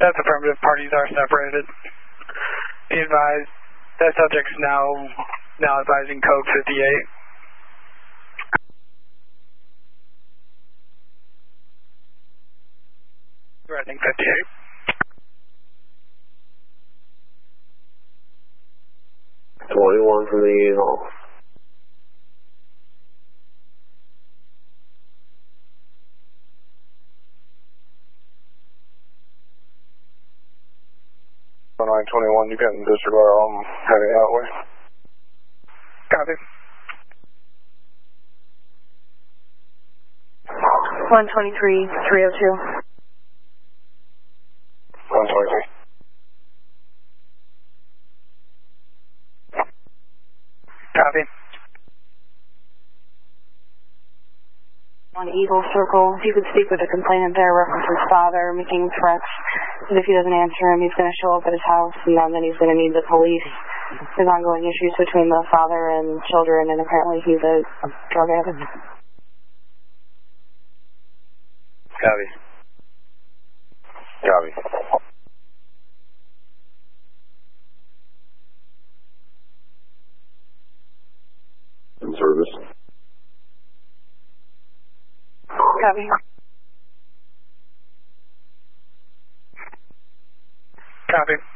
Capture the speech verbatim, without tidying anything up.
That's affirmative. Parties are separated. Be advised, that subject's now, now advising code fifty-eight. Threatening fifty-eight. twenty-one from the U-Haul. nine twenty-one, you got in disregard, I'm heading that way. Copy. one twenty-three, three oh two. one twenty-three. Copy. On Eagle Circle, if you could speak with the complainant there, reference his father making threats, and if he doesn't answer him, he's going to show up at his house, and then he's going to need the police. There's ongoing issues between the father and children, and apparently he's a drug addict. Copy. Copy. In service. Copy. Copy.